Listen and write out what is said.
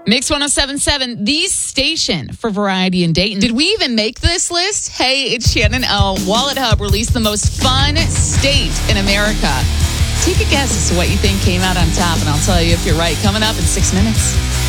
Mix 1077, the station for variety in Dayton. Did we even make this list? Hey, it's Shannon O. Wallet Hub released the most fun state in America. Take a guess as to what you think came out on top, and I'll tell you if you're right. Coming up in 6 minutes.